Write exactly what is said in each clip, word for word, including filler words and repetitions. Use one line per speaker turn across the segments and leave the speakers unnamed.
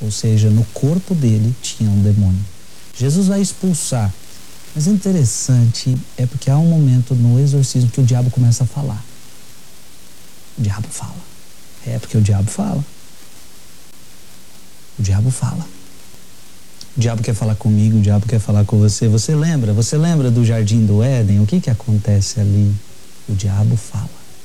Ou seja, no corpo dele tinha um demônio. Jesus vai expulsar. Mas interessante é porque há um momento no exorcismo que o diabo começa a falar. O diabo fala. É porque o diabo fala. O diabo fala. O diabo quer falar comigo, o diabo quer falar com você. Você lembra? Você lembra do Jardim do Éden? O que que acontece ali? O diabo fala.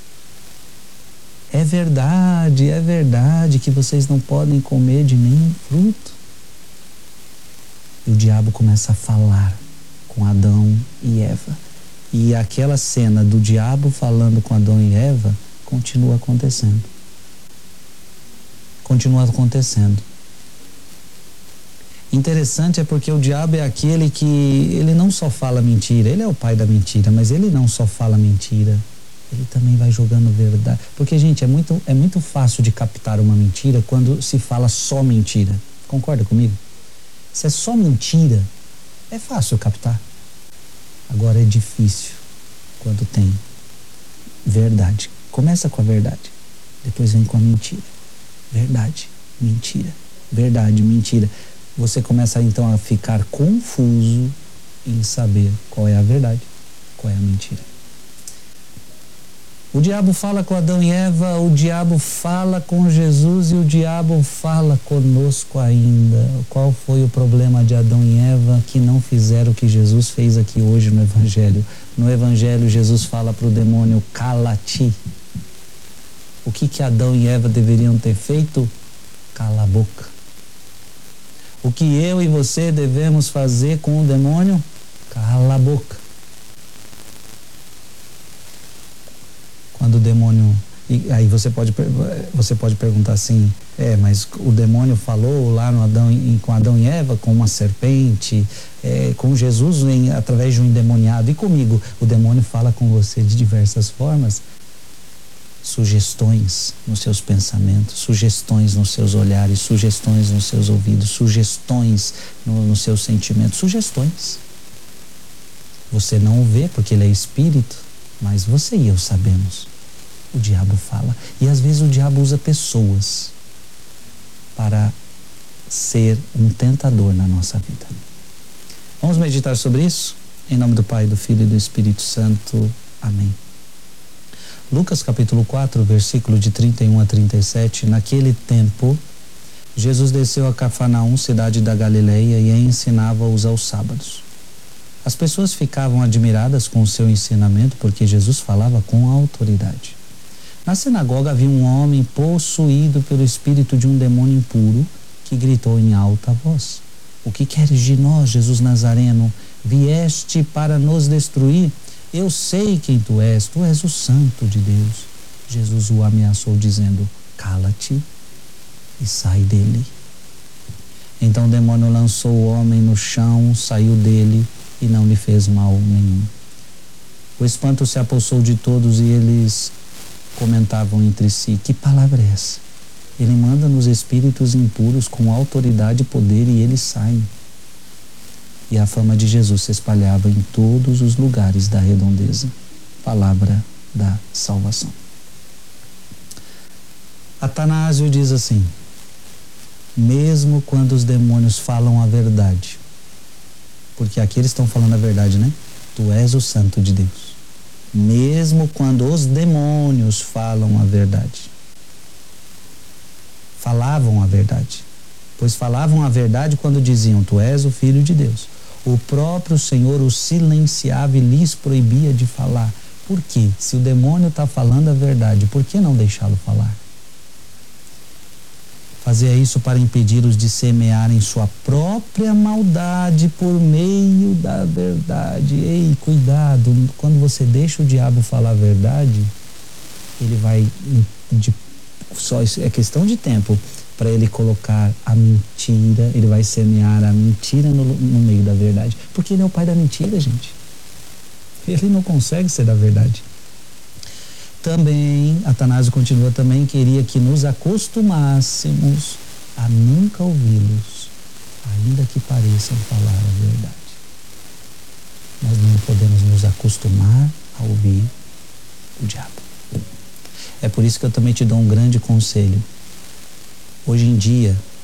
É verdade, é verdade que vocês não podem comer de nenhum fruto. E o diabo começa a falar com Adão e Eva. E aquela cena do diabo falando com Adão e Eva continua acontecendo. Continua acontecendo. Interessante é porque o diabo é aquele que ele não só fala mentira, ele é o pai da mentira, mas ele não só fala mentira, ele também vai jogando verdade. Porque, gente, é muito, é muito fácil de captar uma mentira quando se fala só mentira. Concorda comigo? Se é só mentira, é fácil captar. Agora é difícil quando tem verdade. Começa com a verdade, depois vem com a mentira. Verdade, mentira, verdade, mentira. Você começa então a ficar confuso em saber qual é a verdade, qual é a mentira. O diabo fala com Adão e Eva, o diabo fala com Jesus e o diabo fala conosco ainda. Qual foi o problema de Adão e Eva que não fizeram o que Jesus fez aqui hoje no Evangelho? No Evangelho, Jesus fala para o demônio, cala-te. O que que Adão e Eva deveriam ter feito? Cala a boca. O que eu e você devemos fazer com o demônio? Cala a boca. Quando o demônio... E aí você pode, você pode perguntar assim, é, mas o demônio falou lá no Adão, com Adão e Eva, com uma serpente, é, com Jesus em, através de um endemoniado. E comigo, o demônio fala com você de diversas formas. Sugestões nos seus pensamentos, sugestões nos seus olhares, sugestões nos seus ouvidos, sugestões no, nos seus sentimentos, sugestões. Você não o vê porque ele é espírito, mas você e eu sabemos. O diabo fala. E às vezes o diabo usa pessoas para ser um tentador na nossa vida. Vamos meditar sobre isso? Em nome do Pai, do Filho e do Espírito Santo. Amém. Lucas capítulo quatro, versículo de trinta e um a trinta e sete. Naquele tempo, Jesus desceu a Cafarnaum, cidade da Galileia, e ensinava-os aos sábados. As pessoas ficavam admiradas com o seu ensinamento, porque Jesus falava com autoridade. Na sinagoga havia um homem possuído pelo espírito de um demônio impuro, que gritou em alta voz: O que queres de nós, Jesus Nazareno? Vieste para nos destruir? Eu sei quem tu és, tu és o Santo de Deus. Jesus o ameaçou dizendo: Cala-te e sai dele. Então o demônio lançou o homem no chão, saiu dele e não lhe fez mal nenhum. O espanto se apossou de todos e eles comentavam entre si: Que palavra é essa? Ele manda nos espíritos impuros com autoridade e poder e eles saem. E a fama de Jesus se espalhava em todos os lugares da redondeza. Palavra da salvação. Atanásio diz assim: mesmo quando os demônios falam a verdade, porque aqui eles estão falando a verdade, né? Tu és o Santo de Deus. Mesmo quando os demônios falam a verdade, falavam a verdade, pois falavam a verdade quando diziam: Tu és o Filho de Deus. O próprio Senhor os silenciava e lhes proibia de falar. Por quê? Se o demônio está falando a verdade, por que não deixá-lo falar? Fazia isso para impedi-los de semearem sua própria maldade por meio da verdade. Ei, cuidado, quando você deixa o diabo falar a verdade, ele vai, de, só é questão de tempo, para ele colocar a mentira, ele vai semear a mentira no, no meio da verdade. Porque ele é o pai da mentira, gente. Ele não consegue ser da verdade. Também, Atanásio continua, também queria que nos acostumássemos a nunca ouvi-los, ainda que pareçam falar a verdade. Nós não podemos nos acostumar a ouvir o diabo. É por isso que eu também te dou um grande conselho. Hoje em dia,